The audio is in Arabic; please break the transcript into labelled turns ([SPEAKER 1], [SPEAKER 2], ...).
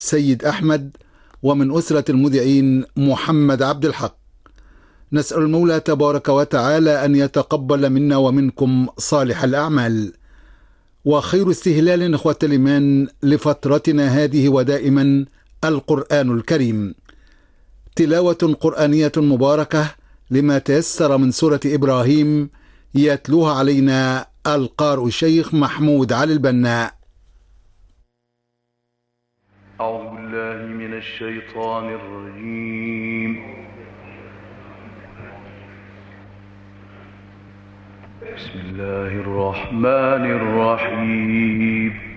[SPEAKER 1] سيد أحمد، ومن أسرة المذيعين محمد عبد الحق. نسأل المولى تبارك وتعالى أن يتقبل منا ومنكم صالح الأعمال. وخير استهلال إخوة الإيمان لفترتنا هذه ودائما القرآن الكريم، تلاوة قرآنية مباركة لما تيسر من سورة إبراهيم، يتلوها علينا القارئ الشيخ محمود علي البناء.
[SPEAKER 2] أعوذ بالله من الشيطان الرجيم. بسم الله الرحمن الرحيم.